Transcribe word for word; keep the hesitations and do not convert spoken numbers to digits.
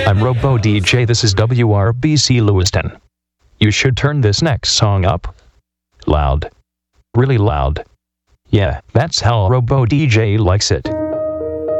I'm Robo D J, this is W R B C Lewiston. You should turn this next song up. Loud. Really loud. Yeah, that's how Robo D J likes it.